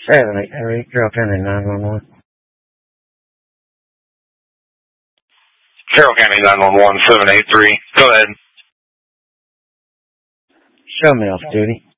783, Carroll County 911. Carroll County 911, 783. Go ahead. Show me off duty.